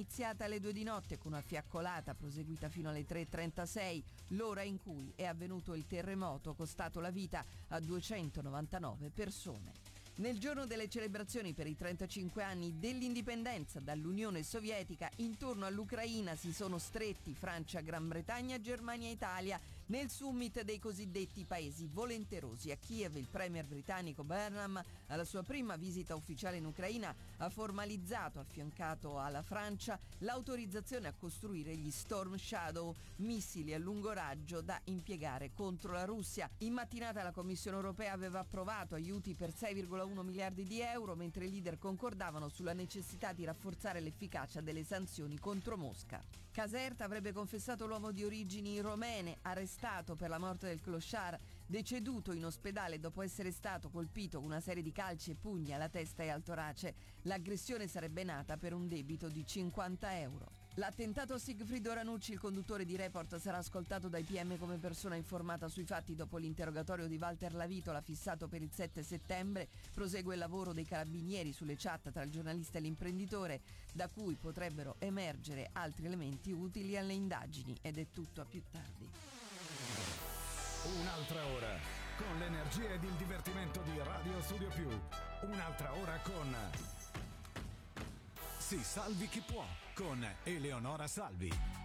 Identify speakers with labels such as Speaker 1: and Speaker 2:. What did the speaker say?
Speaker 1: iniziata alle 2 di notte con una fiaccolata proseguita fino alle 3:36, l'ora in cui è avvenuto il terremoto, costato la vita a 299 persone. Nel giorno delle celebrazioni per i 35 anni dell'indipendenza dall'Unione Sovietica, intorno all'Ucraina si sono stretti Francia, Gran Bretagna, Germania e Italia nel summit dei cosiddetti paesi volenterosi. A Kiev il premier britannico Burnham, alla sua prima visita ufficiale in Ucraina, ha formalizzato, affiancato alla Francia, l'autorizzazione a costruire gli Storm Shadow, missili a lungo raggio da impiegare contro la Russia. In mattinata la Commissione europea aveva approvato aiuti per 6,1 miliardi di euro, mentre i leader concordavano sulla necessità di rafforzare l'efficacia delle sanzioni contro Mosca. Caserta avrebbe confessato l'uomo di origini romene, arrestato per la morte del clochard, deceduto in ospedale dopo essere stato colpito con una serie di calci e pugni alla testa e al torace. L'aggressione sarebbe nata per un debito di 50 euro. L'attentato a Sigfrido Ranucci, il conduttore di Report, sarà ascoltato dai PM come persona informata sui fatti dopo l'interrogatorio di Walter Lavitola fissato per il 7 settembre. Prosegue il lavoro dei carabinieri sulle chat tra il giornalista e l'imprenditore, da cui potrebbero emergere altri elementi utili alle indagini, ed è tutto a più tardi.
Speaker 2: Un'altra ora con l'energia ed il divertimento di Radio Studio Più. Un'altra ora con Si salvi chi può con Eleonora Salvi.